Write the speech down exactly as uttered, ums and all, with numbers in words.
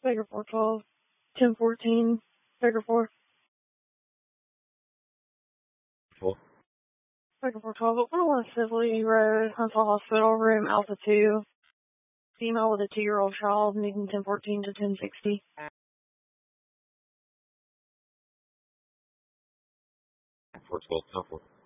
Baker four twelve, ten fourteen, Baker four. Four. Baker four twelve, at one oh one Sibley Road, Huntsville Hospital, room Alpha two. Female with a two-year-old child, needing ten fourteen to ten sixty. four twelve, ten four.